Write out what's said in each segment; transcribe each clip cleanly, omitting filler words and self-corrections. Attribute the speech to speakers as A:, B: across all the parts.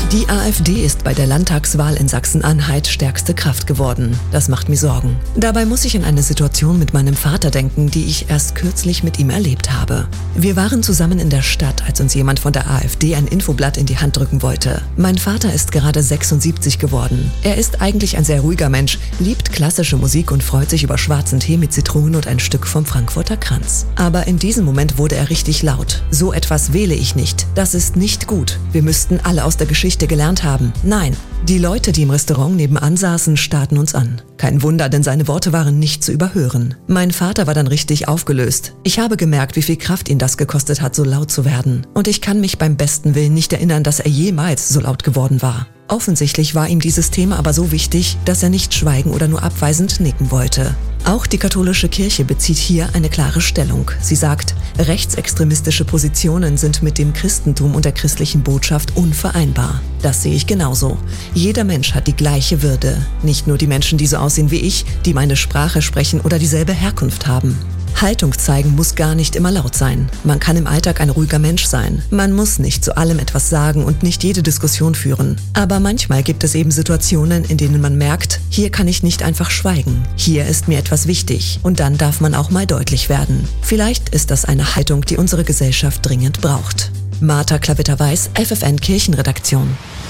A: Die AfD ist bei der Landtagswahl in Sachsen-Anhalt stärkste Kraft geworden. Das macht mir Sorgen. Dabei muss ich an eine Situation mit meinem Vater denken, die ich erst kürzlich mit ihm erlebt habe. Wir waren zusammen in der Stadt, als uns jemand von der AfD ein Infoblatt in die Hand drücken wollte. Mein Vater ist gerade 76 geworden. Er ist eigentlich ein sehr ruhiger Mensch, liebt klassische Musik und freut sich über schwarzen Tee mit Zitronen und ein Stück vom Frankfurter Kranz. Aber in diesem Moment wurde er richtig laut. So etwas wähle ich nicht. Das ist nicht gut. Wir müssten alle aus der Geschichte gelernt haben. Nein, die Leute, die im Restaurant nebenan saßen, starrten uns an. Kein Wunder, denn seine Worte waren nicht zu überhören. Mein Vater war dann richtig aufgelöst. Ich habe gemerkt, wie viel Kraft ihn das gekostet hat, so laut zu werden. Und ich kann mich beim besten Willen nicht erinnern, dass er jemals so laut geworden war. Offensichtlich war ihm dieses Thema aber so wichtig, dass er nicht schweigen oder nur abweisend nicken wollte. Auch die katholische Kirche bezieht hier eine klare Stellung. Sie sagt, rechtsextremistische Positionen sind mit dem Christentum und der christlichen Botschaft unvereinbar. Das sehe ich genauso. Jeder Mensch hat die gleiche Würde. Nicht nur die Menschen, die so aussehen wie ich, die meine Sprache sprechen oder dieselbe Herkunft haben. Haltung zeigen muss gar nicht immer laut sein. Man kann im Alltag ein ruhiger Mensch sein. Man muss nicht zu allem etwas sagen und nicht jede Diskussion führen. Aber manchmal gibt es eben Situationen, in denen man merkt, hier kann ich nicht einfach schweigen. Hier ist mir etwas wichtig. Und dann darf man auch mal deutlich werden. Vielleicht ist das eine Haltung, die unsere Gesellschaft dringend braucht. Martha Klavitter-Weiß, FFN Kirchenredaktion.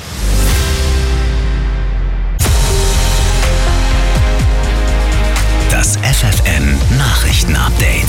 B: Das FFN Nachrichtenupdate.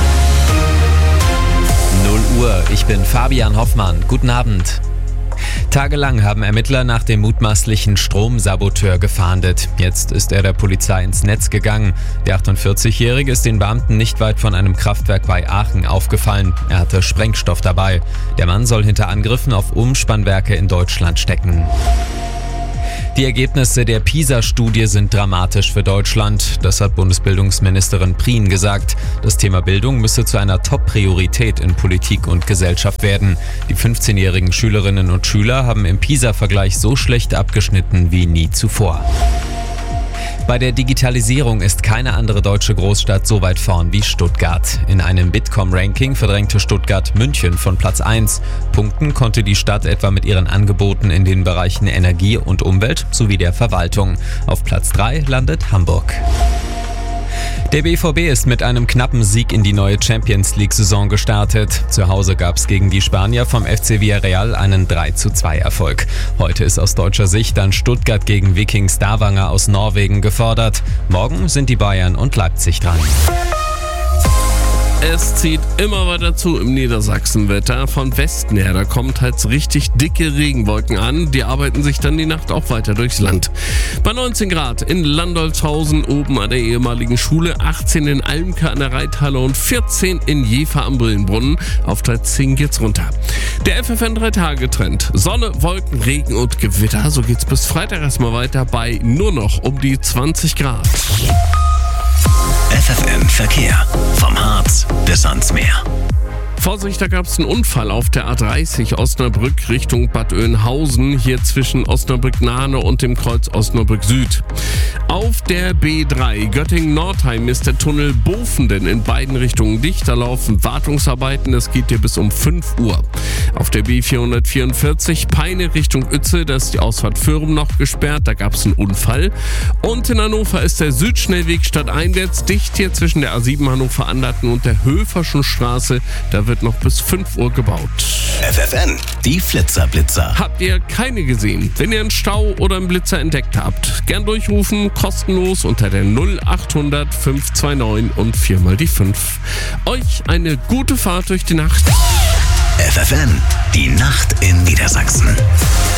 C: 0 Uhr, ich bin Fabian Hoffmann. Guten Abend. Tagelang haben Ermittler nach dem mutmaßlichen Stromsaboteur gefahndet. Jetzt ist er der Polizei ins Netz gegangen. Der 48-Jährige ist den Beamten nicht weit von einem Kraftwerk bei Aachen aufgefallen. Er hatte Sprengstoff dabei. Der Mann soll hinter Angriffen auf Umspannwerke in Deutschland stecken. Die Ergebnisse der PISA-Studie sind dramatisch für Deutschland. Das hat Bundesbildungsministerin Prien gesagt. Das Thema Bildung müsse zu einer Top-Priorität in Politik und Gesellschaft werden. Die 15-jährigen Schülerinnen und Schüler haben im PISA-Vergleich so schlecht abgeschnitten wie nie zuvor. Bei der Digitalisierung ist keine andere deutsche Großstadt so weit vorn wie Stuttgart. In einem Bitkom-Ranking verdrängte Stuttgart München von Platz 1. Punkten konnte die Stadt etwa mit ihren Angeboten in den Bereichen Energie und Umwelt sowie der Verwaltung. Auf Platz 3 landet Hamburg. Der BVB ist mit einem knappen Sieg in die neue Champions-League-Saison gestartet. Zu Hause gab es gegen die Spanier vom FC Villarreal einen 3:2-Erfolg. Heute ist aus deutscher Sicht dann Stuttgart gegen Viking Stavanger aus Norwegen gefordert. Morgen sind die Bayern und Leipzig dran.
D: Es zieht immer weiter zu im Niedersachsenwetter. Von Westen her, da kommen teils richtig dicke Regenwolken an. Die arbeiten sich dann die Nacht auch weiter durchs Land. Bei 19 Grad in Landolzhausen oben an der ehemaligen Schule, 18 in Almke an der Reithalle und 14 in Jever am Brillenbrunnen. Auf 13 geht's runter. Der FFN 3-Tage-Trend. Sonne, Wolken, Regen und Gewitter. So geht's bis Freitag erstmal weiter bei nur noch um die 20 Grad.
B: FFN Verkehr. Vom Harz bis ans Meer.
D: Vorsicht, da gab es einen Unfall auf der A30 Osnabrück Richtung Bad Oeynhausen, hier zwischen Osnabrück-Nahe und dem Kreuz Osnabrück Süd. Auf der B3 Göttingen-Nordheim ist der Tunnel Bofenden in beiden Richtungen dicht. Da laufen Wartungsarbeiten, das geht hier bis um 5 Uhr. Auf der B444 Peine Richtung Uetze, da ist die Ausfahrt Fürm noch gesperrt, da gab es einen Unfall. Und in Hannover ist der Südschnellweg stadteinwärts dicht, hier zwischen der A7 Hannover-Anderten und der Höferschen Straße. Da wird noch bis 5 Uhr gebaut.
B: FFN, die Flitzer-Blitzer.
D: Habt ihr keine gesehen? Wenn ihr einen Stau oder einen Blitzer entdeckt habt, gern durchrufen, kostenlos unter der 0800 529 und 4 mal die 5. Euch eine gute Fahrt durch die Nacht.
B: FFN, die Nacht in Niedersachsen.